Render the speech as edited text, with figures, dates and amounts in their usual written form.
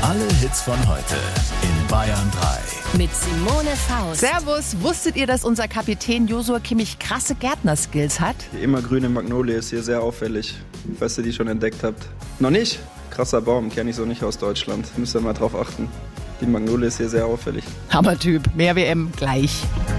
Alle Hits von heute in Bayern 3. Mit Simone Faust. Servus, wusstet ihr, dass unser Kapitän Josua Kimmich krasse Gärtnerskills hat? Die immergrüne Magnolie ist hier sehr auffällig, falls ihr die schon entdeckt habt. Noch nicht? Krasser Baum, kenne ich so nicht aus Deutschland. Müsst ihr mal drauf achten. Die Magnolie ist hier sehr auffällig. Hammertyp, mehr WM gleich.